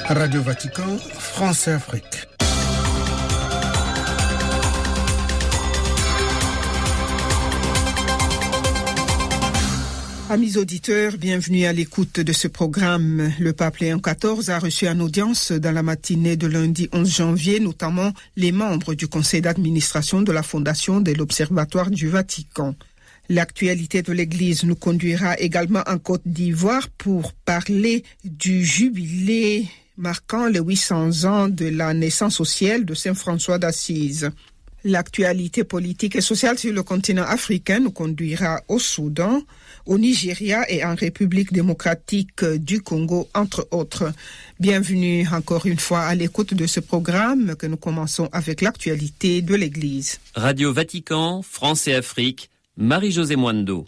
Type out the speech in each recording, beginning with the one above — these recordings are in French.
Radio Vatican, France et Afrique. Amis auditeurs, bienvenue à l'écoute de ce programme. Le pape Léon XIV a reçu en audience dans la matinée de lundi 11 janvier, notamment les membres du conseil d'administration de la Fondation de l'Observatoire du Vatican. L'actualité de l'Église nous conduira également en Côte d'Ivoire pour parler du jubilé marquant les 800 ans de la naissance au ciel de Saint François d'Assise. L'actualité politique et sociale sur le continent africain nous conduira au Soudan, au Nigeria et en République démocratique du Congo, entre autres. Bienvenue encore une fois à l'écoute de ce programme que nous commençons avec l'actualité de l'Église. Radio Vatican, France et Afrique, Marie-Josée Mwando.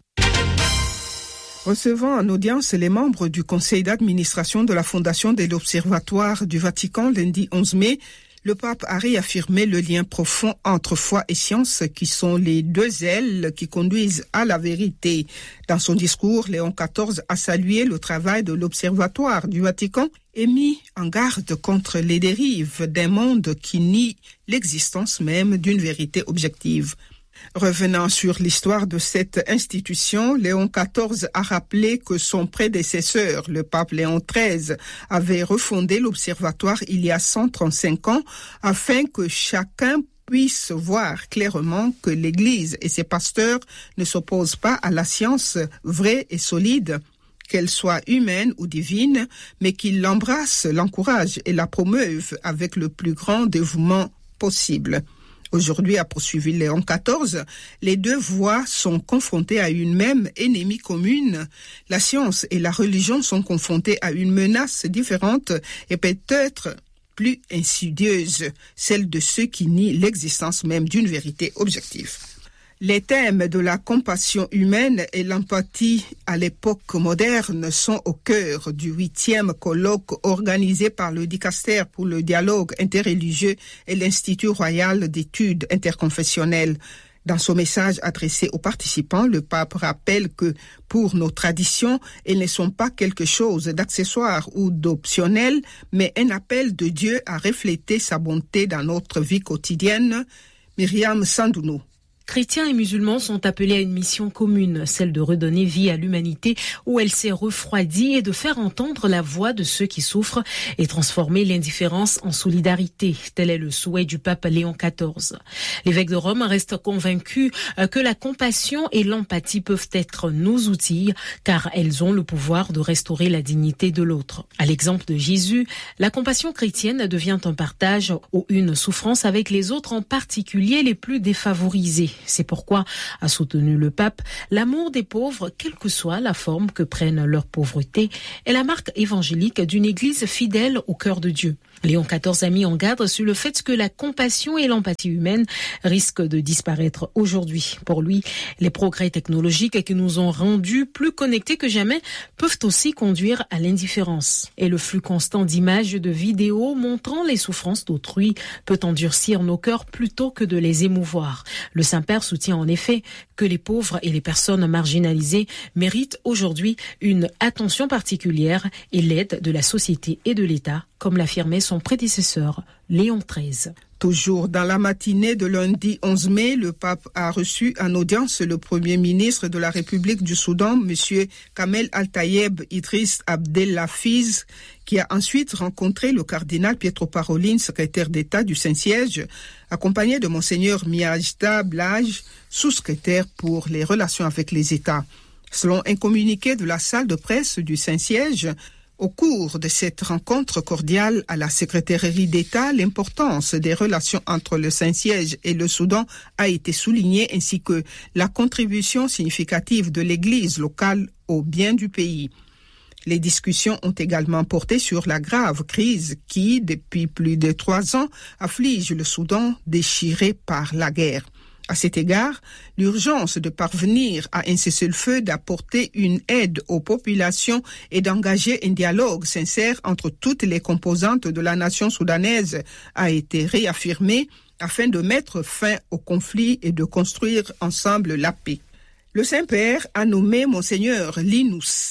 Recevant en audience les membres du conseil d'administration de la Fondation de l'Observatoire du Vatican lundi 11 mai, le pape a réaffirmé le lien profond entre foi et science qui sont les deux ailes qui conduisent à la vérité. Dans son discours, Léon XIV a salué le travail de l'Observatoire du Vatican et mis en garde contre les dérives d'un monde qui nie l'existence même d'une vérité objective. Revenant sur l'histoire de cette institution, Léon XIV a rappelé que son prédécesseur, le pape Léon XIII, avait refondé l'observatoire il y a 135 ans afin que chacun puisse voir clairement que l'Église et ses pasteurs ne s'opposent pas à la science vraie et solide, qu'elle soit humaine ou divine, mais qu'ils l'embrassent, l'encouragent et la promeuvent avec le plus grand dévouement possible. Aujourd'hui, a poursuivi Léon XIV, les deux voies sont confrontées à une même ennemie commune. La science et la religion sont confrontées à une menace différente et peut-être plus insidieuse, celle de ceux qui nient l'existence même d'une vérité objective. Les thèmes de la compassion humaine et l'empathie à l'époque moderne sont au cœur du 8e colloque organisé par le Dicaster pour le dialogue interreligieux et l'Institut royal d'études interconfessionnelles. Dans son message adressé aux participants, le pape rappelle que pour nos traditions, elles ne sont pas quelque chose d'accessoire ou d'optionnel, mais un appel de Dieu à refléter sa bonté dans notre vie quotidienne. Myriam Sandounou. Chrétiens et musulmans sont appelés à une mission commune, celle de redonner vie à l'humanité où elle s'est refroidie et de faire entendre la voix de ceux qui souffrent et transformer l'indifférence en solidarité. Tel est le souhait du pape Léon XIV. L'évêque de Rome reste convaincu que la compassion et l'empathie peuvent être nos outils car elles ont le pouvoir de restaurer la dignité de l'autre. À l'exemple de Jésus, la compassion chrétienne devient un partage ou une souffrance avec les autres, en particulier les plus défavorisés. C'est pourquoi, a soutenu le pape, l'amour des pauvres, quelle que soit la forme que prenne leur pauvreté, est la marque évangélique d'une église fidèle au cœur de Dieu. Léon XIV a mis en garde sur le fait que la compassion et l'empathie humaine risquent de disparaître aujourd'hui. Pour lui, les progrès technologiques qui nous ont rendus plus connectés que jamais peuvent aussi conduire à l'indifférence. Et le flux constant d'images et de vidéos montrant les souffrances d'autrui peut endurcir nos cœurs plutôt que de les émouvoir. Le Saint-Père soutient en effet que les pauvres et les personnes marginalisées méritent aujourd'hui une attention particulière et l'aide de la société et de l'État, comme l'affirmait son prédécesseur, Léon XIII. Toujours dans la matinée de lundi 11 mai, le pape a reçu en audience le premier ministre de la République du Soudan, M. Kamel Al-Tayeb Idriss Abdel-Hafiz, qui a ensuite rencontré le cardinal Pietro Parolin, secrétaire d'État du Saint-Siège, accompagné de Monseigneur Miajda Blaj, sous-secrétaire pour les relations avec les États. Selon un communiqué de la salle de presse du Saint-Siège, au cours de cette rencontre cordiale à la secrétairerie d'État, l'importance des relations entre le Saint-Siège et le Soudan a été soulignée, ainsi que la contribution significative de l'Église locale au bien du pays. Les discussions ont également porté sur la grave crise qui, depuis plus de 3 ans, afflige le Soudan déchiré par la guerre. À cet égard, l'urgence de parvenir à un cessez-le-feu, d'apporter une aide aux populations et d'engager un dialogue sincère entre toutes les composantes de la nation soudanaise a été réaffirmée afin de mettre fin au conflit et de construire ensemble la paix. Le Saint-Père a nommé Monseigneur Linus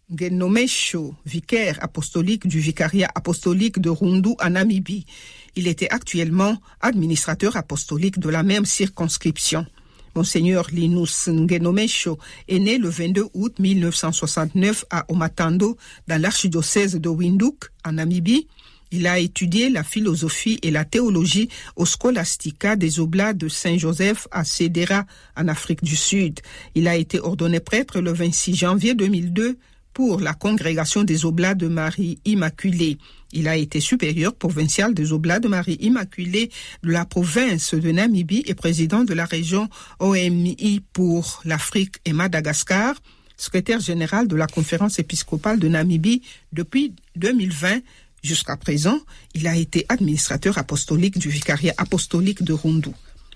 Ngenomesho, vicaire apostolique du vicariat apostolique de Rundu en Namibie. Il était actuellement administrateur apostolique de la même circonscription. Monseigneur Linus Ngenomesho est né le 22 août 1969 à Omatando, dans l'archidiocèse de Windhoek, en Namibie. Il a étudié la philosophie et la théologie au Scholastica des Oblats de Saint-Joseph à Sédéra, en Afrique du Sud. Il a été ordonné prêtre le 26 janvier 2002 pour la congrégation des Oblats de Marie Immaculée. Il a été supérieur provincial des Oblats de Marie Immaculée de la province de Namibie et président de la région OMI pour l'Afrique et Madagascar, secrétaire général de la conférence épiscopale de Namibie depuis 2020. Jusqu'à présent, il a été administrateur apostolique du vicariat apostolique de Rundu.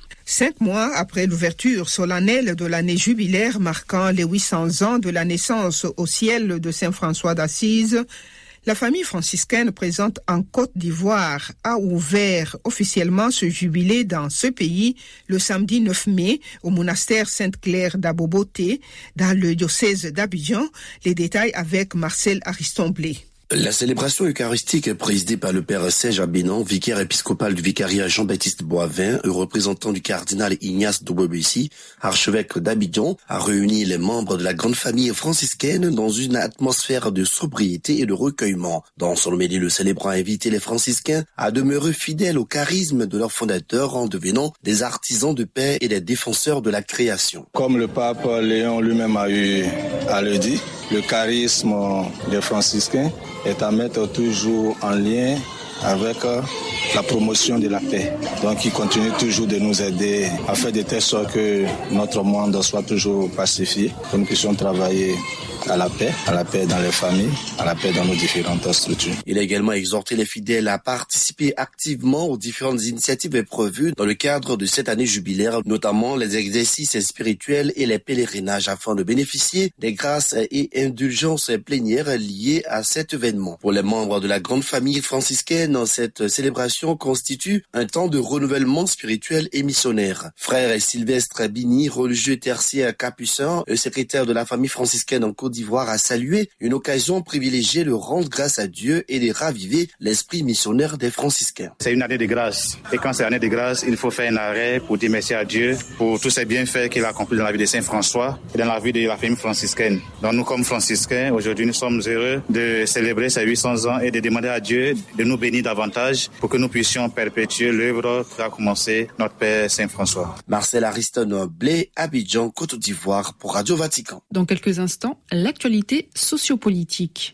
5 mois après l'ouverture solennelle de l'année jubilaire marquant les 800 ans de la naissance au ciel de Saint François d'Assise, la famille franciscaine présente en Côte d'Ivoire a ouvert officiellement ce jubilé dans ce pays le samedi 9 mai au monastère Sainte-Claire d'Aboboté dans le diocèse d'Abidjan. Les détails avec Marcel Ariston-Blé. La célébration eucharistique présidée par le père Serge Abénan, vicaire épiscopal du vicariat Jean-Baptiste Boivin, représentant du cardinal Ignace Dobobessi, archevêque d'Abidjan, a réuni les membres de la grande famille franciscaine dans une atmosphère de sobriété et de recueillement. Dans son homélie, le célébrant a invité les franciscains à demeurer fidèles au charisme de leur fondateur en devenant des artisans de paix et des défenseurs de la création. Comme le pape Léon lui-même a eu à le dire, le charisme des franciscains est à mettre toujours en lien avec la promotion de la paix. Donc il continue toujours de nous aider à faire de telle sorte que notre monde soit toujours pacifié, que nous puissions travailler à la paix dans les familles, à la paix dans nos différentes structures. Il a également exhorté les fidèles à participer activement aux différentes initiatives prévues dans le cadre de cette année jubilaire, notamment les exercices spirituels et les pèlerinages afin de bénéficier des grâces et indulgences plénières liées à cet événement. Pour les membres de la grande famille franciscaine, cette célébration constitue un temps de renouvellement spirituel et missionnaire. Frère Sylvestre Bini, religieux tertiaire capucin, secrétaire de la famille franciscaine en Côte d'Ivoire, a salué une occasion privilégiée de rendre grâce à Dieu et de raviver l'esprit missionnaire des franciscains. C'est une année de grâce. Et quand c'est l'année de grâce, il faut faire un arrêt pour dire merci à Dieu pour tous ces bienfaits qu'il a accomplis dans la vie de Saint François et dans la vie de la famille franciscaine. Donc nous, comme franciscains, aujourd'hui, nous sommes heureux de célébrer ces 800 ans et de demander à Dieu de nous bénir davantage pour que nous puissions perpétuer l'œuvre qu'a commencé notre Père Saint François. Marcel Ariston-Blé, Abidjan, Côte d'Ivoire pour Radio Vatican. Dans quelques instants, l'actualité sociopolitique.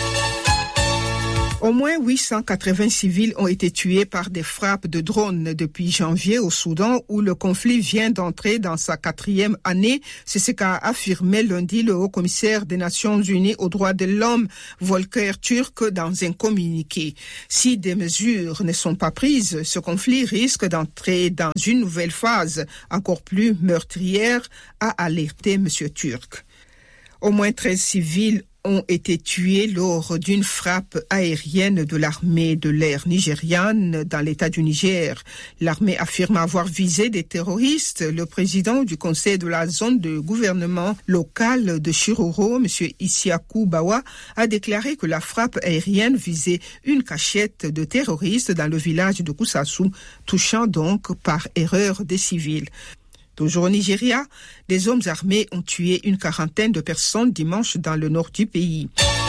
Au moins 880 civils ont été tués par des frappes de drones depuis janvier au Soudan, où le conflit vient d'entrer dans sa 4e année. C'est ce qu'a affirmé lundi le haut-commissaire des Nations Unies aux droits de l'homme, Volker Turk, dans un communiqué. Si des mesures ne sont pas prises, ce conflit risque d'entrer dans une nouvelle phase encore plus meurtrière, a alerté M. Turk. Au moins 13 civils ont été tués lors d'une frappe aérienne de l'armée de l'air nigériane dans l'état du Niger. L'armée affirme avoir visé des terroristes. Le président du conseil de la zone de gouvernement local de Chiroro, M. Isiaku Bawa, a déclaré que la frappe aérienne visait une cachette de terroristes dans le village de Kusasu, touchant donc par erreur des civils. Toujours au Nigeria, des hommes armés ont tué une quarantaine de personnes dimanche dans le nord du pays.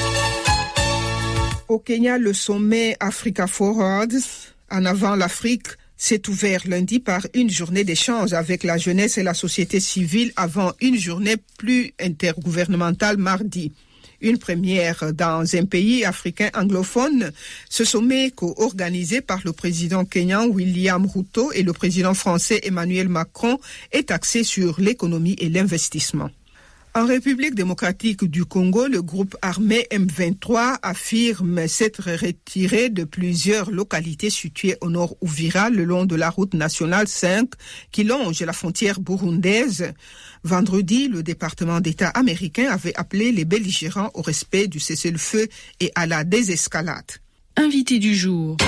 Au Kenya, le sommet Africa Forward, en avant l'Afrique, s'est ouvert lundi par une journée d'échange avec la jeunesse et la société civile avant une journée plus intergouvernementale mardi. Une première dans un pays africain anglophone, ce sommet co-organisé par le président kenyan William Ruto et le président français Emmanuel Macron est axé sur l'économie et l'investissement. En République démocratique du Congo, le groupe armé M23 affirme s'être retiré de plusieurs localités situées au nord Uvira, le long de la route nationale 5 qui longe la frontière burundaise. Vendredi, le département d'État américain avait appelé les belligérants au respect du cessez-le-feu et à la désescalade. Invité du jour.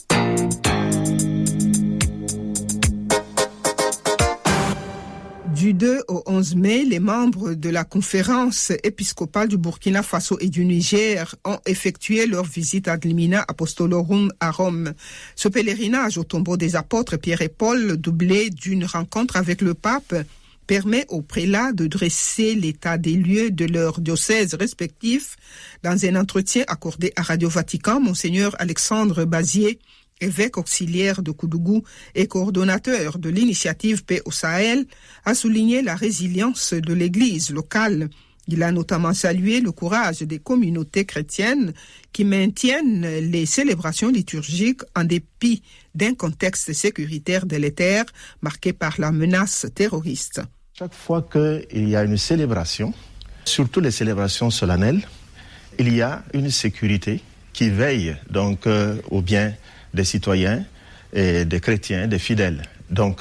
Du 2 au 11 mai, les membres de la conférence épiscopale du Burkina Faso et du Niger ont effectué leur visite ad limina apostolorum à Rome. Ce pèlerinage au tombeau des apôtres Pierre et Paul, doublé d'une rencontre avec le pape, permet aux prélats de dresser l'état des lieux de leurs diocèses respectifs. Dans un entretien accordé à Radio Vatican, Monseigneur Alexandre Bazier, évêque auxiliaire de Koudougou et coordonnateur de l'initiative Paix au Sahel, a souligné la résilience de l'Église locale. Il a notamment salué le courage des communautés chrétiennes qui maintiennent les célébrations liturgiques en dépit d'un contexte sécuritaire délétère marqué par la menace terroriste. Chaque fois qu'il y a une célébration, surtout les célébrations solennelles, il y a une sécurité qui veille donc au bien des citoyens et des chrétiens, des fidèles. Donc,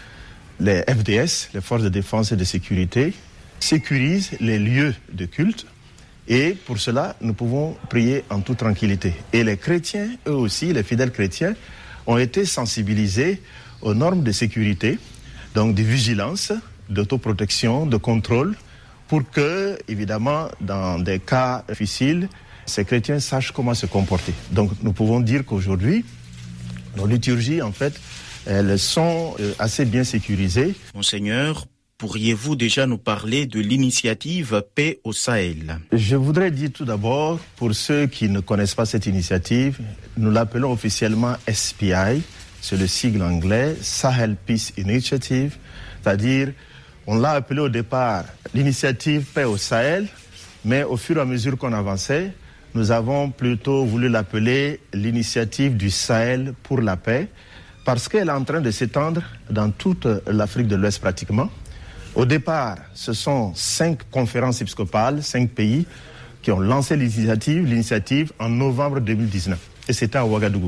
les FDS, les forces de défense et de sécurité, sécurisent les lieux de culte et pour cela, nous pouvons prier en toute tranquillité. Et les chrétiens, eux aussi, les fidèles chrétiens, ont été sensibilisés aux normes de sécurité, donc de vigilance, d'autoprotection, de contrôle, pour que, évidemment, dans des cas difficiles, ces chrétiens sachent comment se comporter. Donc, nous pouvons dire qu'aujourd'hui, nos liturgies, en fait, elles sont assez bien sécurisées. Monseigneur, pourriez-vous déjà nous parler de l'initiative Paix au Sahel? Je voudrais dire tout d'abord, pour ceux qui ne connaissent pas cette initiative, nous l'appelons officiellement SPI, c'est le sigle anglais, Sahel Peace Initiative, c'est-à-dire, on l'a appelé au départ l'initiative Paix au Sahel, mais au fur et à mesure qu'on avançait, nous avons plutôt voulu l'appeler l'initiative du Sahel pour la paix, parce qu'elle est en train de s'étendre dans toute l'Afrique de l'Ouest pratiquement. Au départ, ce sont 5 conférences épiscopales, 5 pays qui ont lancé l'initiative en novembre 2019. Et c'était à Ouagadougou.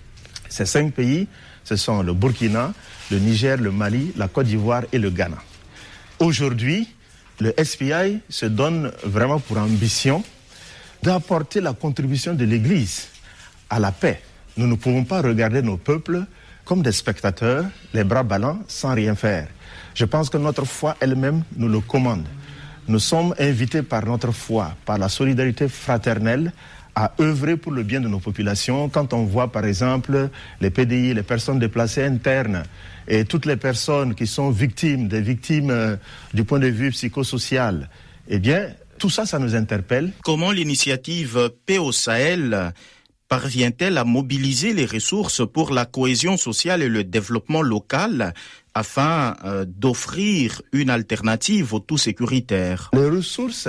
Ces 5 pays, ce sont le Burkina, le Niger, le Mali, la Côte d'Ivoire et le Ghana. Aujourd'hui, le SPI se donne vraiment pour ambition d'apporter la contribution de l'Église à la paix. Nous ne pouvons pas regarder nos peuples comme des spectateurs, les bras ballants, sans rien faire. Je pense que notre foi elle-même nous le commande. Nous sommes invités par notre foi, par la solidarité fraternelle, à œuvrer pour le bien de nos populations. Quand on voit par exemple les PDI, les personnes déplacées internes et toutes les personnes qui sont victimes, des victimes du point de vue psychosocial, eh bien, tout ça, ça nous interpelle. Comment l'initiative Paix au Sahel parvient-elle à mobiliser les ressources pour la cohésion sociale et le développement local afin d'offrir une alternative au tout sécuritaire? Les ressources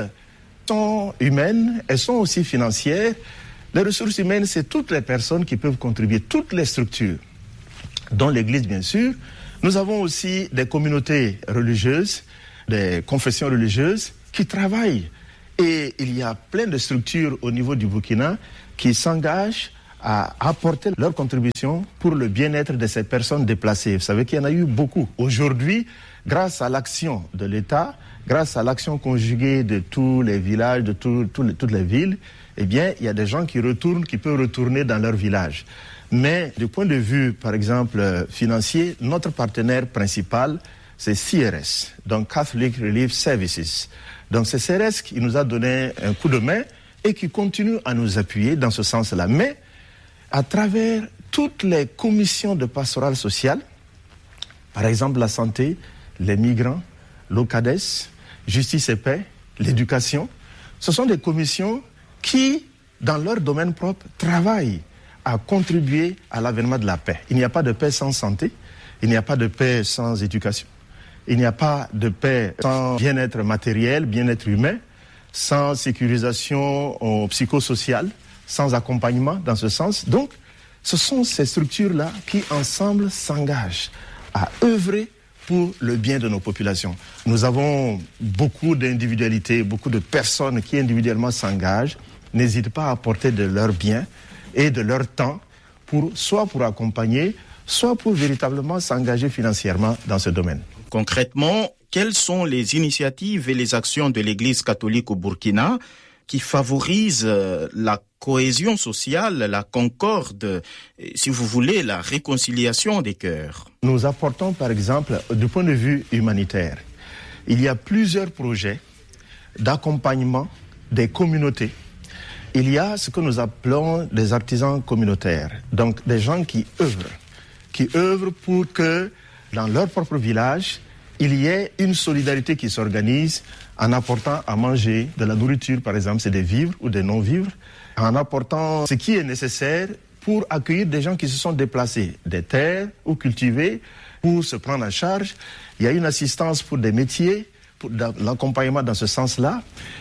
sont humaines, elles sont aussi financières. Les ressources humaines, c'est toutes les personnes qui peuvent contribuer, toutes les structures, dont l'Église bien sûr. Nous avons aussi des communautés religieuses, des confessions religieuses qui travaillent. Et il y a plein de structures au niveau du Burkina qui s'engagent à apporter leur contribution pour le bien-être de ces personnes déplacées. Vous savez qu'il y en a eu beaucoup. Aujourd'hui, grâce à l'action de l'État, grâce à l'action conjuguée de tous les villages, de toutes les villes, eh bien, il y a des gens qui peuvent retourner dans leur village. Mais du point de vue, par exemple, financier, notre partenaire principal, c'est CRS, donc Catholic Relief Services. Donc c'est CRS qui nous a donné un coup de main et qui continue à nous appuyer dans ce sens-là. Mais à travers toutes les commissions de pastorale sociale, par exemple la santé, les migrants, l'OCADES, justice et paix, l'éducation, ce sont des commissions qui, dans leur domaine propre, travaillent à contribuer à l'avènement de la paix. Il n'y a pas de paix sans santé, il n'y a pas de paix sans éducation. Il n'y a pas de paix sans bien-être matériel, bien-être humain, sans sécurisation psychosociale, sans accompagnement dans ce sens. Donc, ce sont ces structures-là qui, ensemble, s'engagent à œuvrer pour le bien de nos populations. Nous avons beaucoup d'individualités, beaucoup de personnes qui individuellement s'engagent, n'hésitent pas à apporter de leur bien et de leur temps, soit pour accompagner, soit pour véritablement s'engager financièrement dans ce domaine. Concrètement, quelles sont les initiatives et les actions de l'Église catholique au Burkina qui favorisent la cohésion sociale, la concorde, si vous voulez, la réconciliation des cœurs? Nous apportons, par exemple, du point de vue humanitaire, il y a plusieurs projets d'accompagnement des communautés. Il y a ce que nous appelons des artisans communautaires, donc des gens qui œuvrent pour que dans leur propre village, il y ait une solidarité qui s'organise en apportant à manger de la nourriture, par exemple, c'est des vivres ou des non-vivres, en apportant ce qui est nécessaire pour accueillir des gens qui se sont déplacés des terres ou cultivés pour se prendre en charge. Il y a une assistance pour des métiers, pour l'accompagnement dans ce sens-là.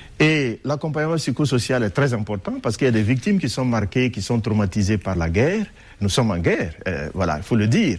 Et l'accompagnement psychosocial est très important parce qu'il y a des victimes qui sont marquées, qui sont traumatisées par la guerre. Nous sommes en guerre, voilà, il faut le dire.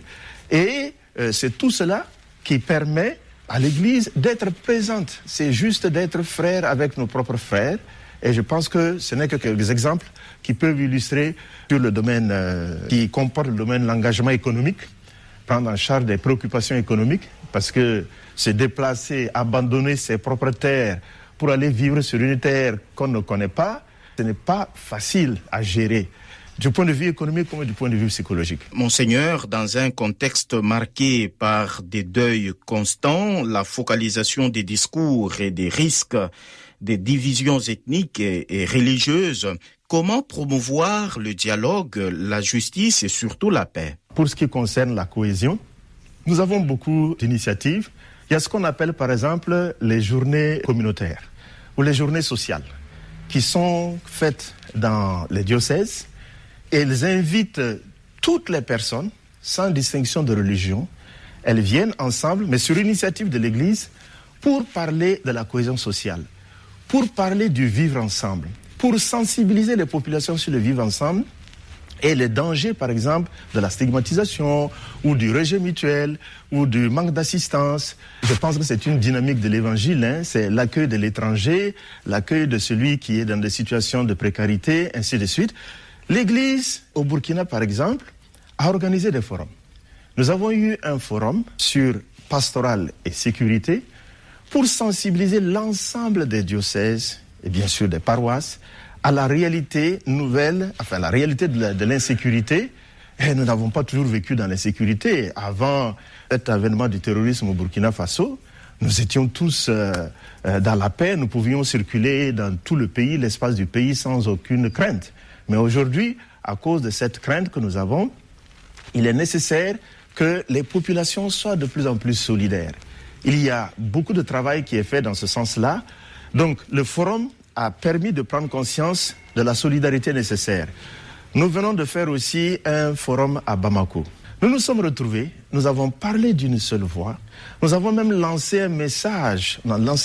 Et c'est tout cela qui permet à l'Église d'être présente. C'est juste d'être frère avec nos propres frères. Et je pense que ce n'est que quelques exemples qui peuvent illustrer sur le domaine qui comporte le domaine de l'engagement économique, prendre en charge des préoccupations économiques, parce que se déplacer, abandonner ses propres terres pour aller vivre sur une terre qu'on ne connaît pas, ce n'est pas facile à gérer, du point de vue économique comme du point de vue psychologique. Monseigneur, dans un contexte marqué par des deuils constants, la focalisation des discours et des risques des divisions ethniques et religieuses, comment promouvoir le dialogue, la justice et surtout la paix? Pour ce qui concerne la cohésion, nous avons beaucoup d'initiatives. Il y a ce qu'on appelle par exemple les journées communautaires ou les journées sociales qui sont faites dans les diocèses et elles invitent toutes les personnes sans distinction de religion. Elles viennent ensemble, mais sur l'initiative de l'Église, pour parler de la cohésion sociale, pour parler du vivre ensemble, pour sensibiliser les populations sur le vivre ensemble et les dangers, par exemple, de la stigmatisation ou du rejet mutuel ou du manque d'assistance. Je pense que c'est une dynamique de l'Évangile, c'est l'accueil de l'étranger, l'accueil de celui qui est dans des situations de précarité, ainsi de suite. L'Église, au Burkina, par exemple, a organisé des forums. Nous avons eu un forum sur pastoral et sécurité pour sensibiliser l'ensemble des diocèses et bien sûr des paroisses à la réalité nouvelle, enfin la réalité de l'insécurité. Et nous n'avons pas toujours vécu dans l'insécurité. Avant cet avènement du terrorisme au Burkina Faso, nous étions tous dans la paix, nous pouvions circuler dans tout le pays, l'espace du pays sans aucune crainte. Mais aujourd'hui, à cause de cette crainte que nous avons, il est nécessaire que les populations soient de plus en plus solidaires. Il y a beaucoup de travail qui est fait dans ce sens-là. Donc, le forum a permis de prendre conscience de la solidarité nécessaire. Nous venons de faire aussi un forum à Bamako. Nous nous sommes retrouvés, nous avons parlé d'une seule voix. Nous avons même lancé un message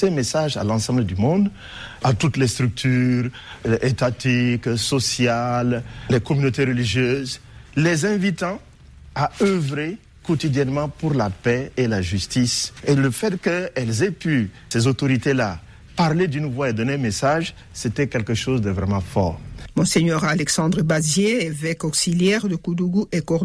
à l'ensemble du monde, à toutes les structures étatiques, sociales, les communautés religieuses, les invitant à œuvrer quotidiennement pour la paix et la justice. Et le fait qu'elles aient pu, ces autorités-là, parler d'une voix et donner un message, c'était quelque chose de vraiment fort. Monseigneur Alexandre Bazier, évêque auxiliaire de Koudougou et